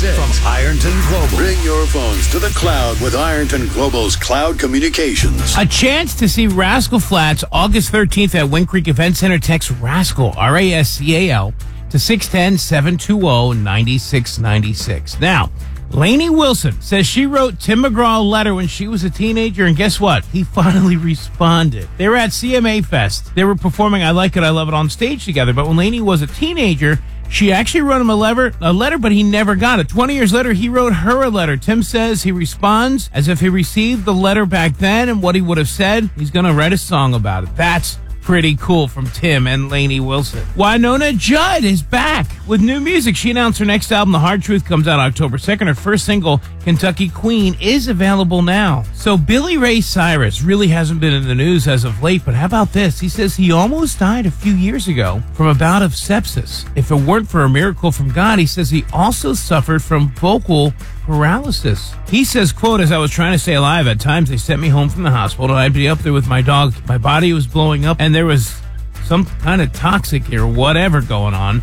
6 from Ironton Global. Bring your phones to the cloud with Ironton Global's Cloud Communications. A chance to see Rascal Flatts August 13th at Wind Creek Event Center. Text Rascal, R-A-S-C-A-L, to 610-720-9696. Now, Lainey Wilson says she wrote Tim McGraw a letter when she was a teenager, and guess what? He finally responded. They were at CMA Fest. They were performing I Like It, I Love It on stage together, but when Lainey was a teenager, she actually wrote him a letter, but he never got it. 20 years later, he wrote her a letter. Tim says he responds as if he received the letter back then, and what he would have said, he's going to write a song about it. That's pretty cool from Tim and Lainey Wilson. Winona Judd is back with new music. She announced her next album, The Hard Truth, comes out October 2nd. Her first single, Kentucky Queen, is available now. So Billy Ray Cyrus really hasn't been in the news as of late, but how about this? He says he almost died a few years ago from a bout of sepsis. If it weren't for a miracle from God, he says he also suffered from vocal paralysis. He says, quote, as I was trying to stay alive, at times they sent me home from the hospital and I'd be up there with my dog. My body was blowing up and there was some kind of toxic or whatever going on.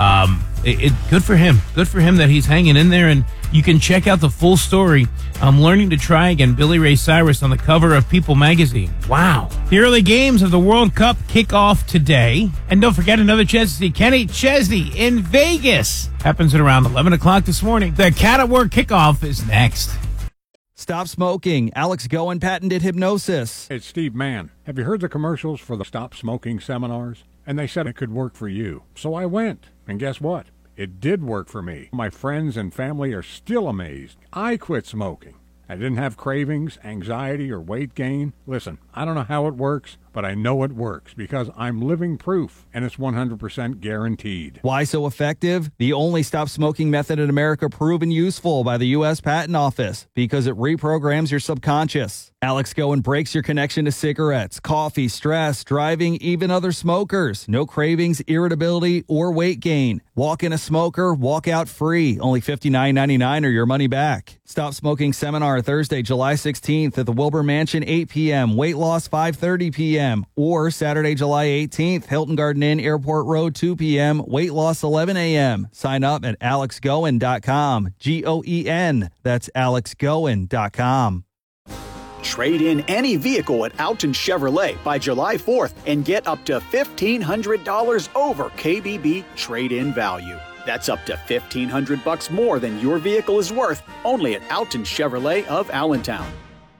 Good for him. Good for him that he's hanging in there, and you can check out the full story. I'm learning to try again. Billy Ray Cyrus on the cover of People magazine. Wow. The early games of the World Cup kick off today. And don't forget, another chance to see Kenny Chesney in Vegas. Happens at around 11 o'clock this morning. The Cat at Work kickoff is next. Stop smoking. Alex Goen patented hypnosis. It's Steve Mann. Have you heard the commercials for the Stop Smoking seminars? And they said it could work for you. So I went. And guess what? It did work for me. My friends and family are still amazed. I quit smoking. I didn't have cravings, anxiety, or weight gain. Listen, I don't know how it works, but I know it works because I'm living proof, and it's 100% guaranteed. Why so effective? The only stop smoking method in America proven useful by the U.S. Patent Office because it reprograms your subconscious. Alex Goen breaks your connection to cigarettes, coffee, stress, driving, even other smokers. No cravings, irritability, or weight gain. Walk in a smoker, walk out free. Only $59.99 or your money back. Stop Smoking Seminar Thursday, July 16th at the Wilbur Mansion, 8 p.m. Weight loss, 5:30 p.m. Or Saturday, July 18th, Hilton Garden Inn, Airport Road, 2 p.m. Weight loss, 11 a.m. Sign up at alexgoen.com. G-O-E-N. That's alexgoen.com. Trade in any vehicle at Alton Chevrolet by July 4th and get up to $1,500 over KBB trade-in value. That's up to $1,500 more than your vehicle is worth, only at Alton Chevrolet of Allentown.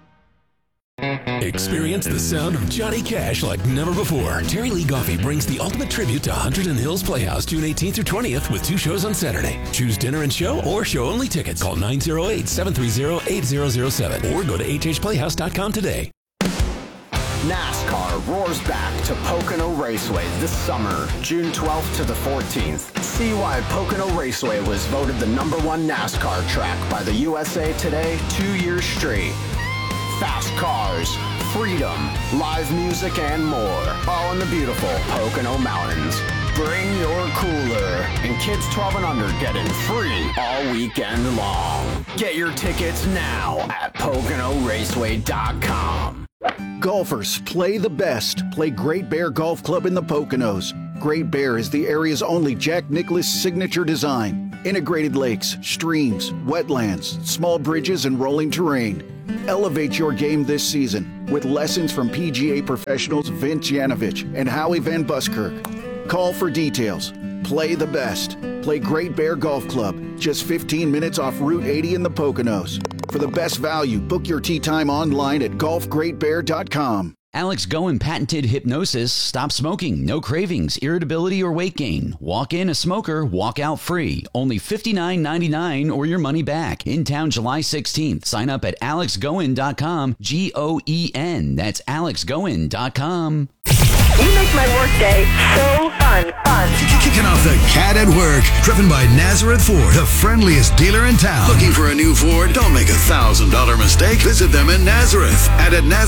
Experience the sound of Johnny Cash like never before. Terry Lee Goffey brings the ultimate tribute to Hunterdon Hills Playhouse June 18th through 20th with 2 shows on Saturday. Choose dinner and show or show-only tickets. Call 908-730-8007 or go to hhplayhouse.com today. NASCAR roars back to Pocono Raceway this summer, June 12th to the 14th. See why Pocono Raceway was voted the #1 NASCAR track by the USA Today 2 years straight. Fast cars, freedom, live music, and more, all in the beautiful Pocono Mountains. Bring your cooler, and kids 12 and under get in free all weekend long. Get your tickets now at PoconoRaceway.com. Golfers, play the best. Play Great Bear Golf Club in the Poconos. Great Bear is the area's only Jack Nicklaus signature design. Integrated lakes, streams, wetlands, small bridges, and rolling terrain. Elevate your game this season with lessons from PGA professionals Vince Yanovich and Howie Van Buskirk. Call for details. Play the best. Play Great Bear Golf Club, just 15 minutes off Route 80 in the Poconos. For the best value, book your tee time online at golfgreatbear.com. Alex Goen patented hypnosis. Stop smoking. No cravings, irritability, or weight gain. Walk in a smoker, walk out free. Only $59.99 or your money back. In town July 16th. Sign up at alexgoen.com. G-O-E-N. That's alexgoen.com. You make my workday so fun. Kicking off the Cat at Work, driven by Nazareth Ford, the friendliest dealer in town. Looking for a new Ford? Don't make a $1,000 mistake. Visit them in Nazareth and at Nazareth.